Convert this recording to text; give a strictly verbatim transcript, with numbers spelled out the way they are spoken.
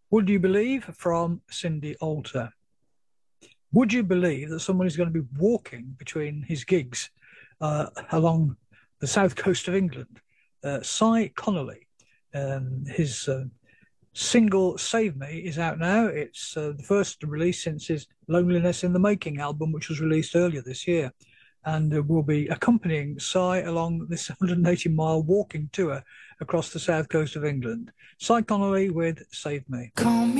Would you believe from Cindy Alter? Would you believe that someone is going to be walking between his gigs uh, along the south coast of England? Uh, Cy Connolly, um, his uh, single Save Me is out now. It's uh, the first release since his Loneliness in the Making album, which was released earlier this year. And uh, will be accompanying Cy along this one hundred eighty mile walking tour across the south coast of England. Cy Connolly with Save Me. Call me